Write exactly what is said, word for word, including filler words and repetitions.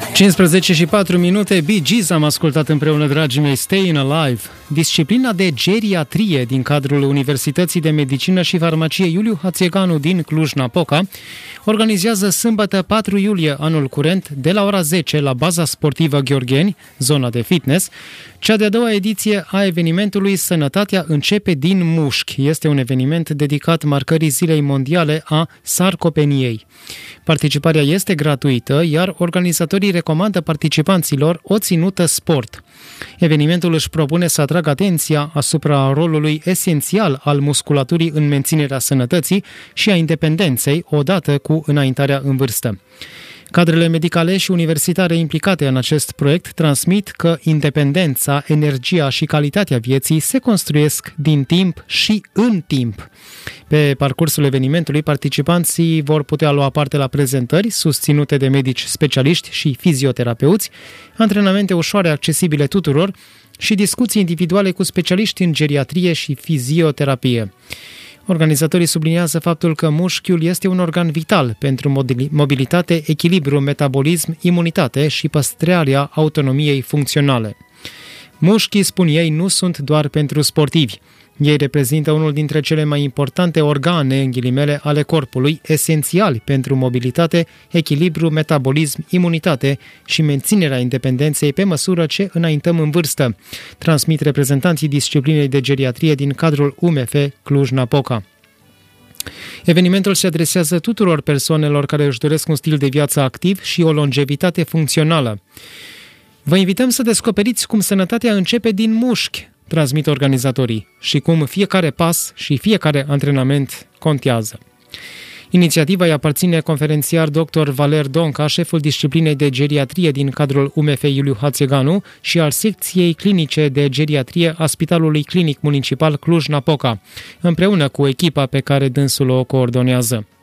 cincisprezece și patru minute, Bee Gees am ascultat împreună, dragii mei, Staying Alive. Disciplina de geriatrie din cadrul Universității de Medicină și Farmacie Iuliu Hațeganu din Cluj-Napoca organizează sâmbătă patru iulie anul curent de la ora zece la baza sportivă Gheorgheni, zona de fitness, cea de-a doua ediție a evenimentului Sănătatea începe din mușchi. Este un eveniment dedicat marcării Zilei Mondiale a Sarcopeniei. Participarea este gratuită, iar organizatorii recomandă participanților o ținută sport. Evenimentul își propune să atragă atenția asupra rolului esențial al musculaturii în menținerea sănătății și a independenței odată cu înaintarea în vârstă. Cadrele medicale și universitare implicate în acest proiect transmit că independența, energia și calitatea vieții se construiesc din timp și în timp. Pe parcursul evenimentului, participanții vor putea lua parte la prezentări susținute de medici specialiști și fizioterapeuți, antrenamente ușoare accesibile tuturor și discuții individuale cu specialiști în geriatrie și fizioterapie. Organizatorii subliniază faptul că mușchiul este un organ vital pentru mobilitate, echilibru, metabolism, imunitate și păstrarea autonomiei funcționale. Mușchii, spun ei, nu sunt doar pentru sportivi. Ei reprezintă unul dintre cele mai importante organe, în ghilimele, ale corpului, esențiali pentru mobilitate, echilibru, metabolism, imunitate și menținerea independenței pe măsură ce înaintăm în vârstă, transmit reprezentanții disciplinei de geriatrie din cadrul U M F Cluj-Napoca. Evenimentul se adresează tuturor persoanelor care își doresc un stil de viață activ și o longevitate funcțională. Vă invităm să descoperiți cum sănătatea începe din mușchi, transmit organizatorii, și cum fiecare pas și fiecare antrenament contează. Inițiativa îi aparține conferențiar doctor Valer Donca, șeful disciplinei de geriatrie din cadrul U M F Iuliu Hațeganu și al secției clinice de geriatrie a Spitalului Clinic Municipal Cluj-Napoca, împreună cu echipa pe care dânsul o coordonează.